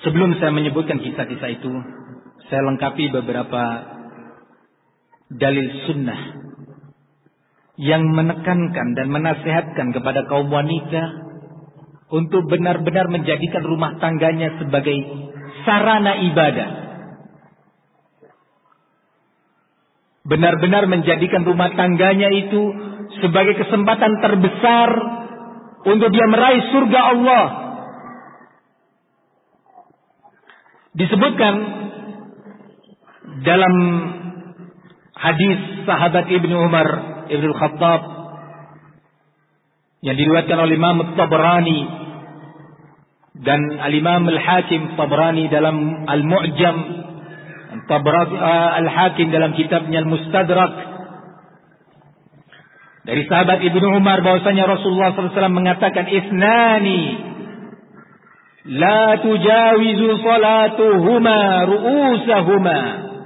Sebelum saya menyebutkan kisah-kisah itu, saya lengkapi beberapa dalil sunnah yang menekankan dan menasihatkan kepada kaum wanita untuk benar-benar menjadikan rumah tangganya sebagai sarana ibadah. Benar-benar menjadikan rumah tangganya itu sebagai kesempatan terbesar untuk dia meraih surga Allah. Disebutkan dalam hadis sahabat Ibnu Umar Ibnu Khattab yang diriwayatkan oleh Imam Tabrani dan Al-Imam Al-Hakim. Tabrani dalam Al-Mu'jam, Al-Hakim dalam kitabnya Al-Mustadrak, dari sahabat Ibnu Umar bahwasanya Rasulullah SAW mengatakan, "Isnani la tujawizu salatuhuma ru'usahuma."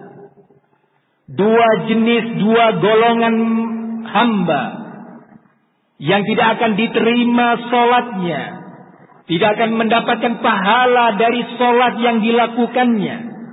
Dua jenis, dua golongan hamba yang tidak akan diterima solatnya, tidak akan mendapatkan pahala dari solat yang dilakukannya.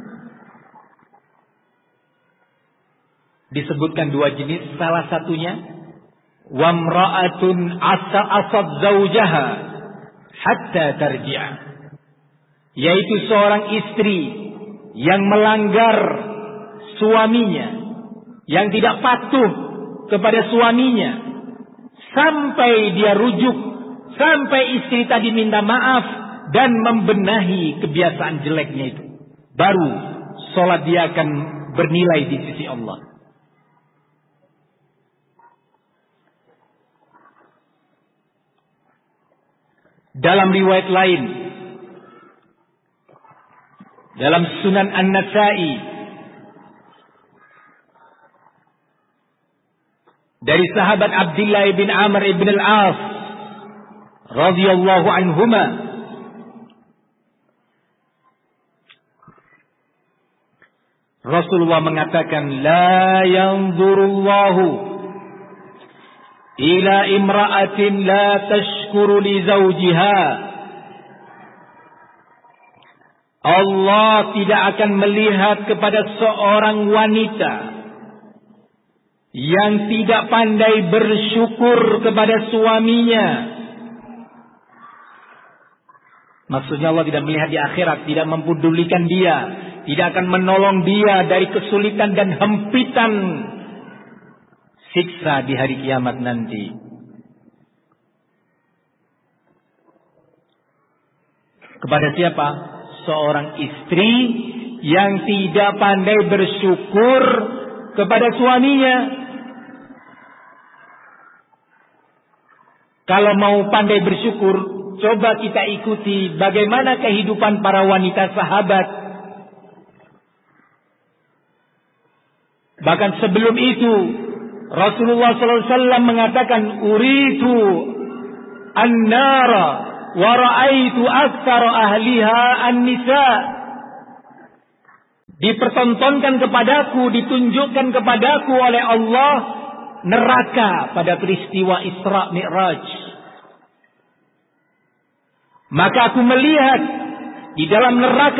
Disebutkan dua jenis, salah satunya wamra'atun asad zawjaha hatta tarji'a, yaitu seorang istri yang melanggar suaminya, yang tidak patuh kepada suaminya sampai dia rujuk, sampai istri tadi minta maaf dan membenahi kebiasaan jeleknya itu, baru sholat dia akan bernilai di sisi Allah. Dalam riwayat lain, dalam Sunan An-Nasa'i, dari sahabat Abdullah bin Amr ibn al-As radhiyallahu anhuma, Rasulullah mengatakan, "La yanzurullahu ila imra'atin la tashkuru li zawjiha." Allah tidak akan melihat kepada seorang wanita yang tidak pandai bersyukur kepada suaminya. Maksudnya Allah tidak melihat di akhirat, tidak mempedulikan dia, tidak akan menolong dia dari kesulitan dan hempitan siksa di hari kiamat nanti. Kepada siapa? Seorang istri yang tidak pandai bersyukur kepada suaminya. Kalau mau pandai bersyukur, coba kita ikuti bagaimana kehidupan para wanita sahabat. Bahkan sebelum itu, Rasulullah SAW mengatakan, "Uritu an-nara wa ra'aitu aktsara ahliha an-nisa." Dipertontonkan kepadaku, ditunjukkan kepadaku oleh Allah neraka pada peristiwa Isra Mi'raj. Maka aku melihat di dalam neraka